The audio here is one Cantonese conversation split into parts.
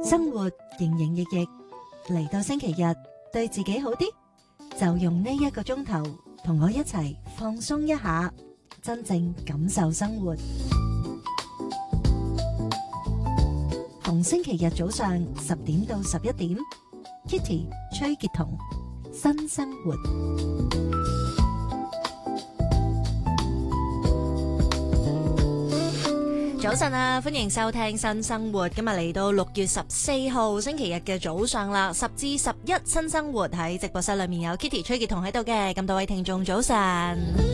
生活營營役役，嚟到星期日對自己好啲，就用呢1個鐘頭同我一齊放鬆一下，真正感受生活。逢星期日早上10點到11點，Kitty 崔潔彤新生活。早晨啊，歡迎收聽新生活。今日嚟到6月14號星期日嘅早上啦，10至11新生活喺直播室裏面有 Kitty 崔潔彤喺度嘅，咁多位聽眾早晨。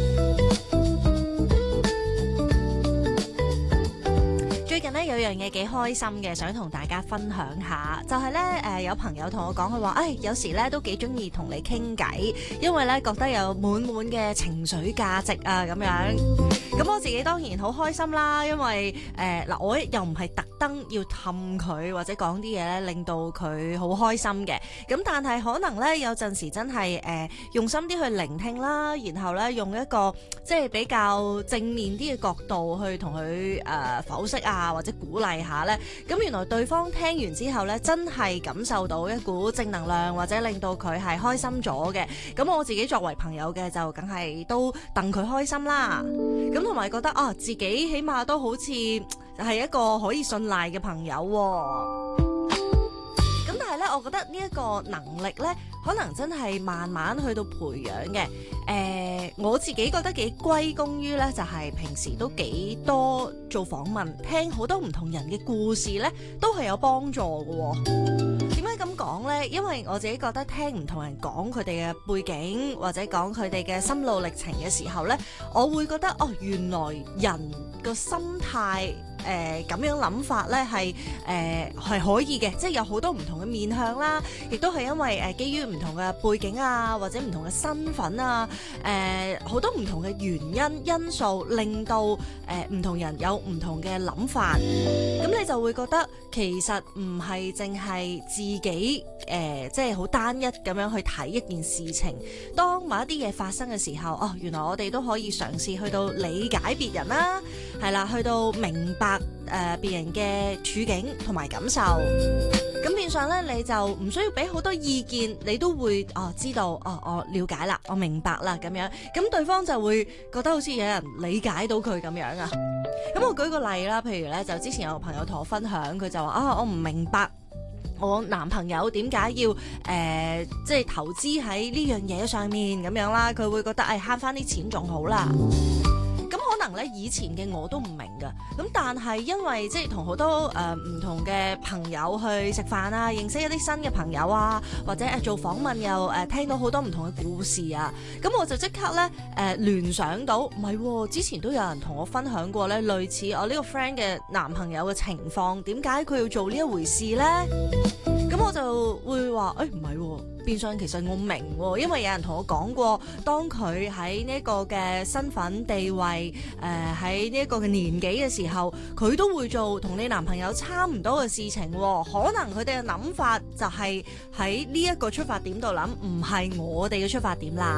最近呢，有樣嘢幾開心嘅，想同大家分享下，就係呢，有朋友同我講，佢話有時呢都幾中意同你傾偈，因為呢覺得有滿滿嘅情緒價值啊咁樣。咁我自己當然好開心啦，因為我又唔係特登要氹佢或者講啲嘢咧，令到佢好開心嘅。咁但係可能咧有陣時真係用心啲去聆聽啦，然後咧用一個即係比較正面啲嘅角度去同佢剖析啊，或者鼓勵下咧。咁原來對方聽完之後咧，真係感受到一股正能量，或者令到佢係開心咗嘅。咁我自己作為朋友嘅就梗係都戥佢開心啦。咁同埋覺得自己起碼都好似係一個可以信賴嘅朋友喎。咁但係咧，我覺得呢一個能力咧，可能真係慢慢去到培養嘅。我自己覺得幾歸功於咧，就係平時都幾多做訪問，聽好多唔同人嘅故事咧，都係有幫助嘅。點解咁講呢？因為我自己覺得聽唔同人講佢哋嘅背景，或者講佢哋嘅心路歷程嘅時候呢，我會覺得原來人個心態咁樣諗法呢係可以嘅，即係有好多唔同嘅面向啦，亦都係因為基於唔同嘅背景啊，或者唔同嘅身份啊，好多唔同嘅原因素令到唔同人有唔同嘅諗法，咁你就會覺得其實唔係淨係自己即係好單一咁樣去睇一件事情。當某一啲嘢發生嘅時候，原來我哋都可以嘗試去到理解別人啦，係啦，去到明白別人嘅處境同埋感受。咁變相咧，你就唔需要俾好多意見，你都會知道我了解啦，我明白啦咁樣。咁對方就會覺得好似有人理解到佢咁樣啊。咁我舉個例啦，譬如咧，就之前有個朋友同我分享，佢就話我唔明白我男朋友點解要即係投資喺呢樣嘢上面咁樣啦，佢會覺得慳翻啲錢仲好啦。咁可能咧以前嘅我都唔明㗎，咁但係因為即係同好多唔同嘅朋友去食飯啊，認識一啲新嘅朋友啊，或者做訪問又聽到好多唔同嘅故事啊，咁我就即刻咧聯想到，唔係之前都有人同我分享過咧類似我呢個 friend 嘅男朋友嘅情況，點解佢要做呢一回事咧？咁我就會話唔係變相其實我明喎，因為有人同我講過，當佢喺呢一個嘅身份地位，喺呢一個嘅年紀嘅時候，佢都會做同你男朋友差唔多嘅事情喎。可能佢哋嘅諗法就係喺呢一個出發點度諗，唔係我哋嘅出發點啦。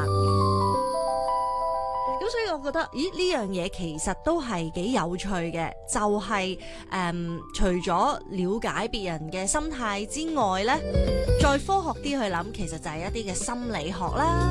咁所以我覺得，呢樣嘢其實都係幾有趣嘅，就係除咗了解別人嘅心態之外呢，再科學啲去諗，其實就係一啲嘅心理學啦。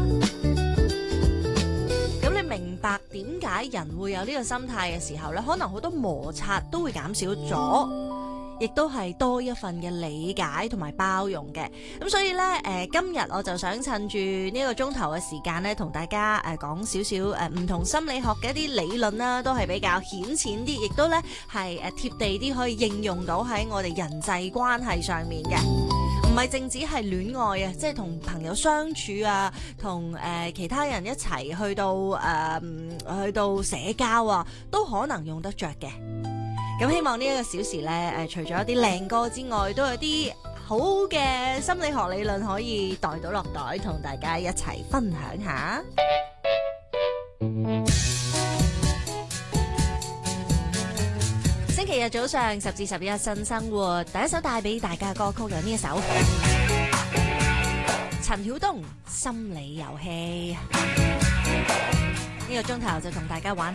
咁你明白點解人會有呢個心態嘅時候呢，可能好多摩擦都會減少咗，亦都係多一份嘅理解同埋包容嘅。咁所以呢，今日我就想趁住呢個鐘頭嘅時間呢，同大家講少少唔同心理學嘅一啲理論啦，都係比較顯淺啲，亦都呢係貼地啲，可以應用到喺我哋人際關係上面嘅。唔係淨止係戀愛啊，即係同朋友相處啊，同其他人一齊去到社交啊，都可能用得着嘅。咁希望呢一個小時呢，除咗一啲靚歌之外，都有啲好嘅心理學理論可以袋到落袋，同大家一齊分享下。星期日早上10至11新生活，第一首帶俾大家嘅歌曲有呢一首陳曉東《心理遊戲》。呢個鐘頭就同大家玩